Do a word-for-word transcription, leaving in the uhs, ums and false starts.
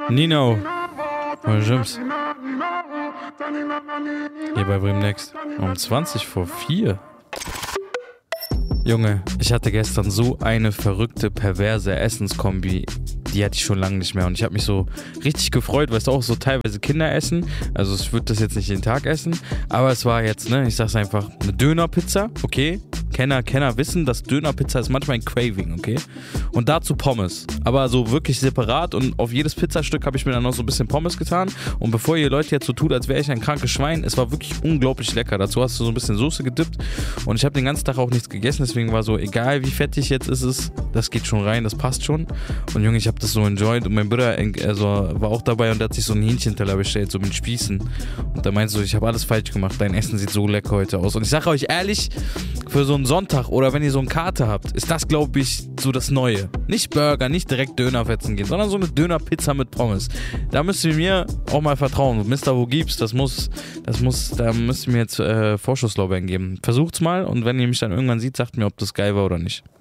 Nino. Oder Jims. Hier bei Bremen Next. Um zwanzig vor vier. Junge, ich hatte gestern so eine verrückte, perverse Essenskombi. Die hatte ich schon lange nicht mehr. Und ich habe mich so richtig gefreut, weil es auch so teilweise Kinder essen. Also ich würde das jetzt nicht jeden Tag essen. Aber es war jetzt, ne, ich sag's einfach, eine Dönerpizza, okay? Kenner, Kenner wissen, dass Dönerpizza ist manchmal ein Craving, okay? Und dazu Pommes. Aber so wirklich separat und auf jedes Pizzastück habe ich mir dann noch so ein bisschen Pommes getan. Und bevor ihr Leute jetzt so tut, als wäre ich ein krankes Schwein, es war wirklich unglaublich lecker. Dazu hast du so ein bisschen Soße gedippt und ich habe den ganzen Tag auch nichts gegessen, deswegen war so, egal wie fettig jetzt ist es, das geht schon rein, das passt schon. Und Junge, ich habe das so enjoyed und mein Bruder also, war auch dabei und der hat sich so einen Hähnchenteller bestellt, so mit Spießen. Und da meinte so, ich habe alles falsch gemacht, dein Essen sieht so lecker heute aus. Und ich sage euch ehrlich, für so einen Sonntag oder wenn ihr so eine Karte habt, ist das, glaube ich, so das Neue. Nicht Burger, nicht direkt Dönerfetzen gehen, sondern so eine Dönerpizza mit Pommes. Da müsst ihr mir auch mal vertrauen. Mister Wo gibt's? Das muss, das muss, da müsst ihr mir jetzt äh, Vorschusslorbeeren geben. Versucht's mal und wenn ihr mich dann irgendwann sieht, sagt mir, ob das geil war oder nicht.